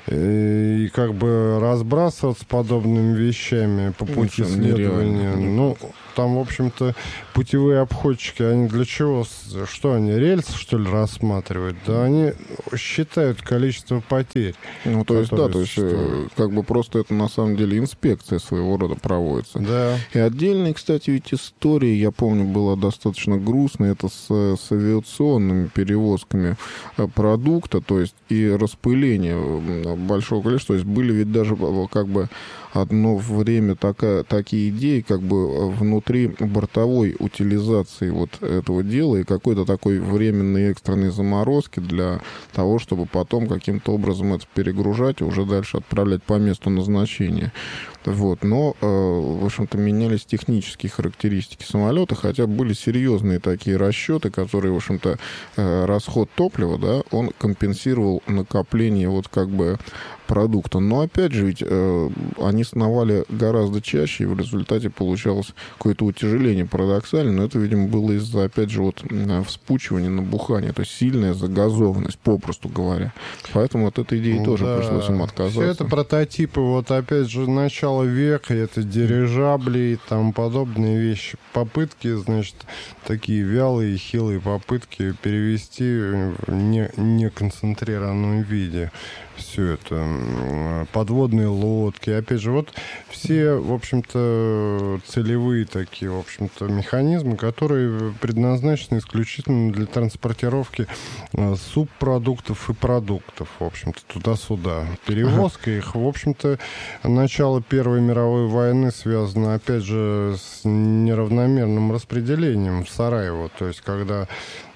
и как бы разбрасываться подобными вещами по пути ну, следования, ну, там, в общем-то, путевые обходчики, они для чего? Что они, рельсы, что ли, рассматривают? Да они считают количество потерь. Ну, то есть, да, то есть, как бы просто это, на самом деле, инспекция своего рода проводится. Да. И отдельная, кстати, ведь история, я помню, была достаточно грустная, это с, с авиационными перевозками продукта, то есть, и распыление большого количества, то есть, были ведь даже, как бы, одно время такая, такие идеи, как бы внутри бортовой утилизации вот этого дела и какой-то такой временной экстренной заморозки для того, чтобы потом каким-то образом это перегружать и уже дальше отправлять по месту назначения. Вот. Но, в общем-то, менялись технические характеристики самолета, хотя были серьезные такие расчеты, которые, в общем-то, расход топлива, да, он компенсировал накопление вот как бы продукта. Но, опять же, ведь э, они сновали гораздо чаще, и в результате получалось какое-то утяжеление парадоксально, но это, видимо, было из-за, опять же, вот вспучивания, набухания, то есть сильная загазованность, попросту говоря. Поэтому от этой идеи ну, тоже да. пришлось им отказаться. Все это прототипы, вот, опять же, начала века, это дирижабли и тому подобные вещи. Попытки, значит, такие вялые, хилые попытки перевести в не, неконцентрированном виде все это, подводные лодки. Опять же, вот все, в общем-то, целевые такие, в общем-то, механизмы, которые предназначены исключительно для транспортировки субпродуктов и продуктов, в общем-то, туда-сюда. Перевозка их, в общем-то, начало Первой мировой войны связано, опять же, с неравномерным распределением в Сараево. То есть, когда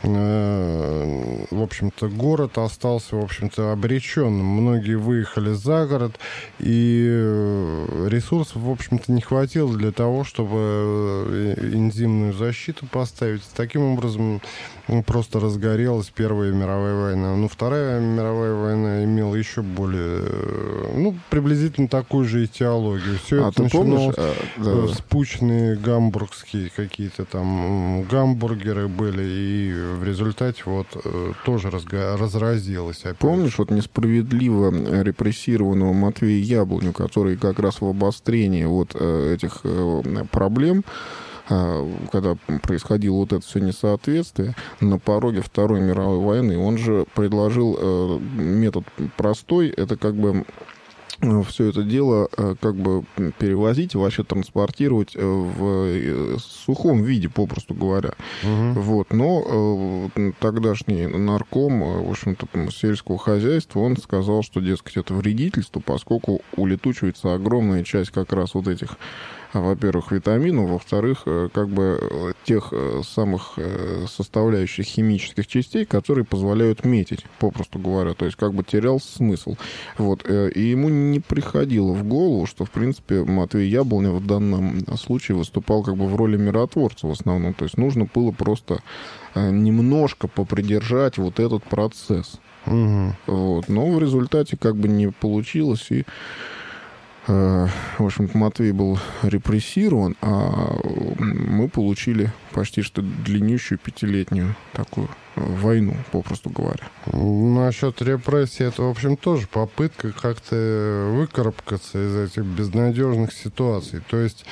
в общем-то, город остался, в общем-то, обреченным. Многие выехали за город, и ресурсов, в общем-то, не хватило для того, чтобы энзимную защиту поставить. Таким образом, просто разгорелась Первая мировая война. Но Вторая мировая война имела еще более, ну, приблизительно такую же этиологию. Все а это помнишь, начиналось а, да. спучные гамбургские какие-то там гамбургеры были, и в результате вот тоже разго- разразилось. Опять. Помнишь вот несправедливо репрессированного Матвея Яблоню, который как раз в обострении вот этих проблем, когда происходило вот это все несоответствие, на пороге Второй мировой войны, он же предложил метод простой, это как бы все это дело как бы перевозить и вообще транспортировать в сухом виде, попросту говоря. Угу. Вот. Но тогдашний нарком, в общем-то, сельского хозяйства, он сказал, что, дескать, это вредительство, поскольку улетучивается огромная часть как раз вот этих, во-первых, витаминов, во-вторых, как бы тех самых составляющих химических частей, которые позволяют метить, попросту говоря. То есть как бы терял смысл. Вот. И ему не приходило в голову, что, в принципе, Матвей Яблоня в данном случае выступал как бы в роли миротворца в основном. То есть нужно было просто немножко попридержать вот этот процесс. Угу. Вот. Но в результате как бы не получилось, и в общем-то, Матвей был репрессирован, а мы получили почти что длиннющую пятилетнюю такую войну, попросту говоря. Насчет репрессий, это, в общем, тоже попытка как-то выкарабкаться из этих безнадежных ситуаций. То есть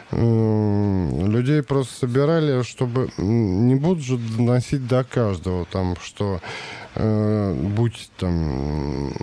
э, людей просто собирали, чтобы не будут же доносить до каждого, там, что э, будь там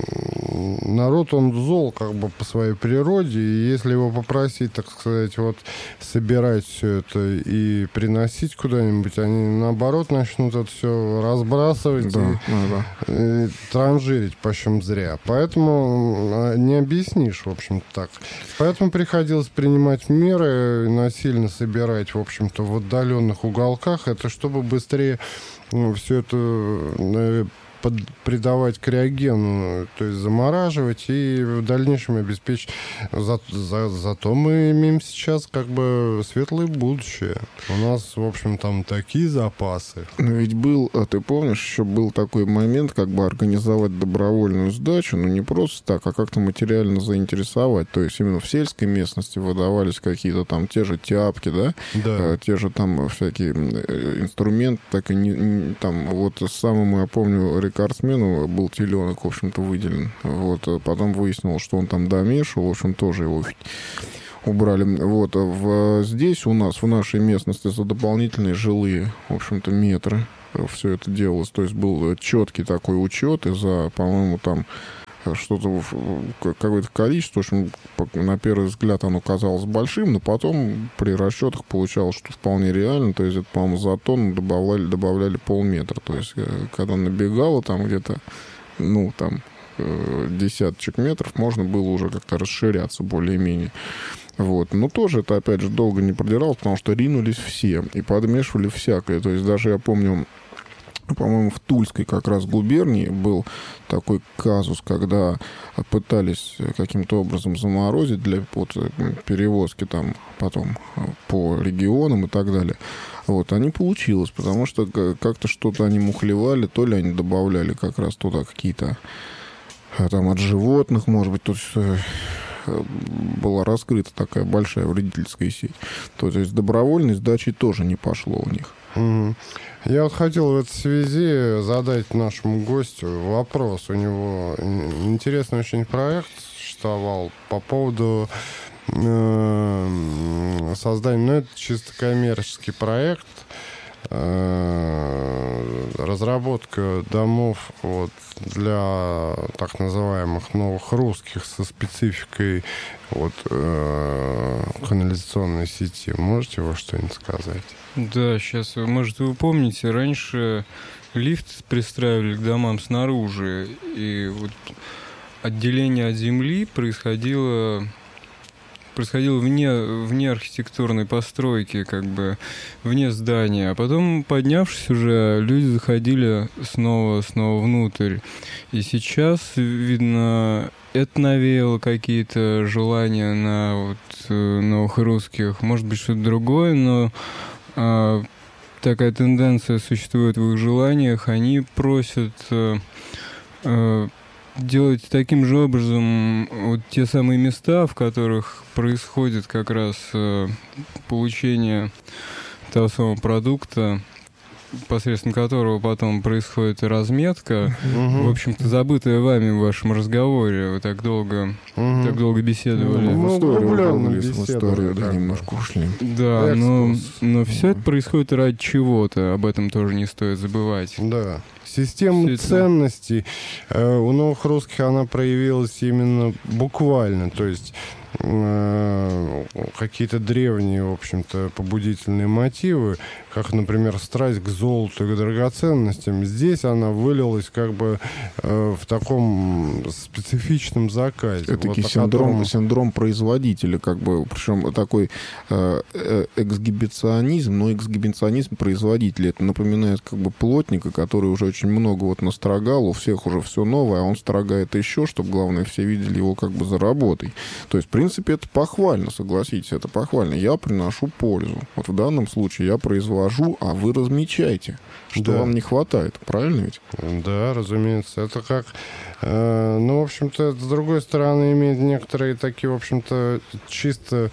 народ, он зол как бы по своей природе, и если его попросить, так сказать, вот собирать все это и приносить куда-нибудь, они наоборот начнут это все разбрасывать, да, и, да, да. и транжирить почем зря. Поэтому не объяснишь, в общем-то, так. Поэтому приходилось принимать меры, насильно собирать, в общем-то, в отдаленных уголках, это чтобы быстрее ну, все это под, придавать криогену, то есть замораживать и в дальнейшем обеспечить. За, за, зато мы имеем сейчас как бы светлое будущее. У нас, в общем, там такие запасы. Но ведь был, а ты помнишь, еще был такой момент, как бы организовать добровольную сдачу, но не просто так, а как-то материально заинтересовать. То есть именно в сельской местности выдавались какие-то там те же тяпки, да, да. те же там всякие инструменты, так и не, не, там вот самому, я помню, рекордсмену был теленок, в общем-то, выделен. Вот. Потом выяснилось, что он там домешивал, в общем, тоже его убрали. Вот. В, здесь у нас, в нашей местности, за дополнительные жилые, в общем-то, метры все это делалось. То есть был четкий такой учет, и за, по-моему, там что-то, какое-то количество, в общем, на первый взгляд оно казалось большим, но потом при расчетах получалось, что вполне реально, то есть это, по-моему, за тонну добавляли, добавляли полметра, то есть когда набегало там где-то, ну, там, десяточек метров, можно было уже как-то расширяться более-менее. Вот. Но тоже это, опять же, долго не продиралось, потому что ринулись все и подмешивали всякое, то есть даже я помню, по-моему, в Тульской как раз губернии был такой казус, когда пытались каким-то образом заморозить для вот, перевозки там потом по регионам и так далее. Вот, а не получилось, потому что как-то что-то они мухлевали, то ли они добавляли как раз туда какие-то там от животных, может быть, тут была раскрыта такая большая вредительская сеть. То есть добровольной сдачи тоже не пошло у них. Mm-hmm. Я вот хотел в этой связи задать нашему гостю вопрос. У него интересный очень проект существовал по поводу э, создания, ну, это чисто коммерческий проект, э, разработка домов вот, для так называемых новых русских со спецификой вот, э, канализационной сети. Можете вы что-нибудь сказать? Да, сейчас, может, вы помните, раньше лифт пристраивали к домам снаружи, и вот отделение от земли происходило, происходило вне, вне архитектурной постройки, как бы вне здания. А потом, поднявшись уже, люди заходили снова, снова внутрь. И сейчас, видно, это навеяло какие-то желания на вот, новых русских, может быть, что-то другое, но а, такая тенденция существует в их желаниях. Они просят а, а, делать таким же образом вот те самые места, в которых происходит как раз а, получение того самого продукта, посредством которого потом происходит разметка, uh-huh. в общем-то, забытая вами в вашем разговоре. Вы так долго, uh-huh. так долго беседовали. Ну, в историю, беседовали, в историю да, немножко ушли. Да, но, но все это происходит ради чего-то. Об этом тоже не стоит забывать. Да. Система это... ценностей э, у новых русских, она проявилась именно буквально. То есть э, какие-то древние, в общем-то, побудительные мотивы, как, например, страсть к золоту и к драгоценностям, здесь она вылилась как бы э, в таком специфичном заказе. Это вот синдром, котором... синдром производителя, как бы, причем такой э, эксгибиционизм, но эксгибиционизм производителя. Это напоминает как бы плотника, который уже очень много вот настрогал, у всех уже все новое, а он строгает еще, чтобы, главное, все видели его как бы за работой. То есть, в принципе, принципе, это похвально, согласитесь, это похвально. Я приношу пользу. Вот в данном случае я произвожу, а вы размечаете, что Да. вам не хватает. Правильно ведь? Да, разумеется. Это как... Э, ну, в общем-то, с другой стороны, имеет некоторые такие, в общем-то, чисто...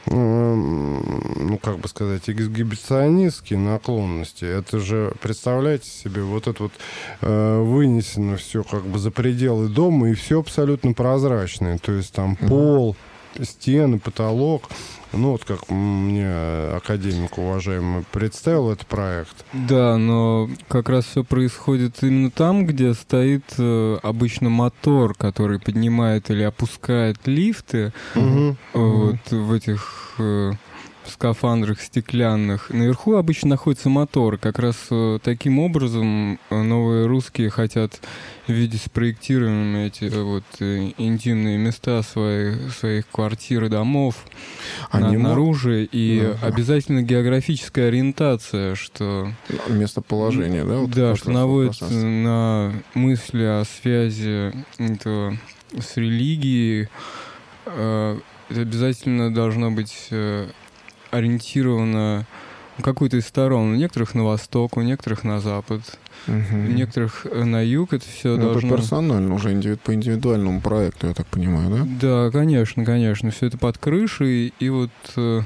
ну, как бы сказать, эксгибиционистские наклонности. Это же, представляете себе, вот это вот э, вынесено все как бы за пределы дома, и все абсолютно прозрачное. То есть там mm-hmm. пол, стены, потолок. Ну, вот как мне академик уважаемый представил этот проект. Да, но как раз все происходит именно там, где стоит э, обычно мотор, который поднимает или опускает лифты. Угу. Вот угу. в этих э, скафандрах стеклянных. Наверху обычно находится мотор. Как раз э, таким образом новые русские хотят видеть спроектированными эти вот э, интимные места своих, своих квартир и домов на, наружу. И ага. обязательно географическая ориентация, что... Местоположение, да? Вот да, что наводит на мысли о связи этого с религией. Э, это обязательно должно быть... Э, ориентировано в какую-то из сторон. У некоторых на восток, у некоторых на запад, угу. у некоторых на юг. Это все ну, должно... Это персонально, уже индивид... по индивидуальному проекту, я так понимаю, да? Да, конечно, конечно. Все это под крышей. И вот э,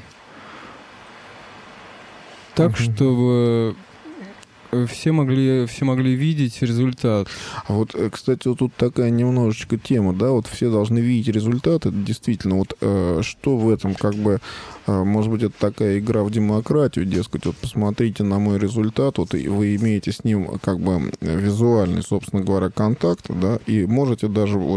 так, угу. чтобы все могли, все могли видеть результат. А вот, кстати, вот тут такая немножечко тема, да, вот все должны видеть результат, это действительно, вот э, что в этом, как бы, э, может быть, это такая игра в демократию, дескать, вот посмотрите на мой результат, вот и вы имеете с ним, как бы, визуальный, собственно говоря, контакт, да, и можете даже вот